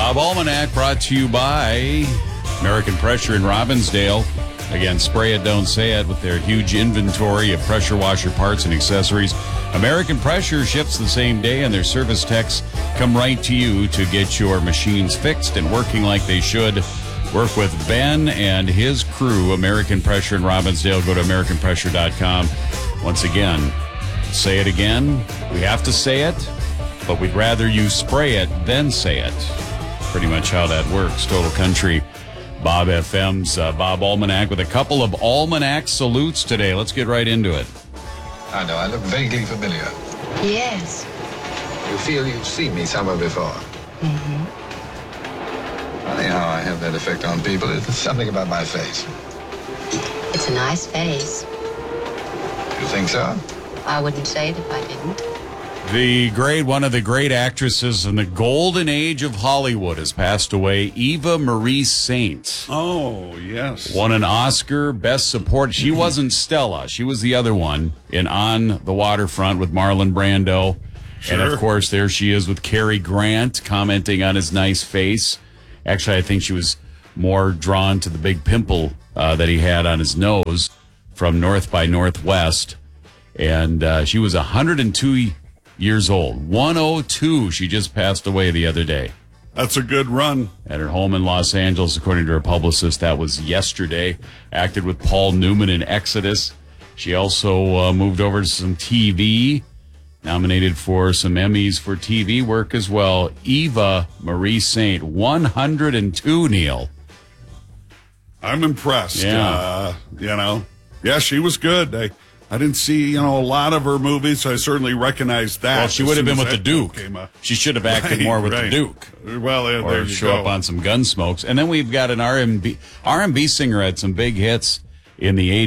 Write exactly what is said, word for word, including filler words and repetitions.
Bob Almanac brought to you by American Pressure in Robbinsdale. Again, spray it, don't say it, with their huge inventory of pressure washer parts and accessories. American Pressure ships the same day, and their service techs come right to you to get your machines fixed and working like they should. Work with Ben and his crew, American Pressure in Robbinsdale. Go to American Pressure dot com. Once again, say it again. We have to say it, but we'd rather you spray it than say it. Pretty much how that works. Total Country. Bob F M's uh, Bob Almanac with a couple of Almanac salutes today. Let's get right into it. I know, I look vaguely familiar. Yes. You feel you've seen me somewhere before. Mm-hmm. Funny how I have that effect on people. It's something about my face. It's a nice face. You think so? I wouldn't say it if I didn't. The great, one of the great actresses in the golden age of Hollywood has passed away, Eva Marie Saint. Oh, yes. Won an Oscar, Best Support. She wasn't Stella. She was the other one in On the Waterfront with Marlon Brando. Sure. And, of course, there she is with Cary Grant commenting on his nice face. Actually, I think she was more drawn to the big pimple uh, that he had on his nose from North by Northwest. And uh, she was one hundred two years old. one oh two. She just passed away the other day. That's a good run. At her home in Los Angeles, according to her publicist. That was yesterday. Acted with Paul Newman in Exodus. She also uh, moved over to some T V. Nominated for some Emmys for T V work as well. Eva Marie Saint, one hundred two, Neil. I'm impressed. Yeah. Uh, you know, yeah, she was good. I, I didn't see, you know, a lot of her movies, so I certainly recognized that. Well, she would have been with the Duke. Came up. She should have acted Right, more with right. the Duke. Well, there, Or there you show go. up on some Gunsmokes. And then we've got an R and B R and B singer had some big hits in the eighties.